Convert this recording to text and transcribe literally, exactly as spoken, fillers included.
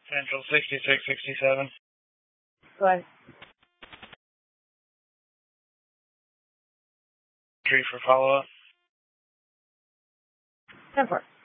Central sixty-six sixty-seven. Go ahead. Tree for follow-up. ten four.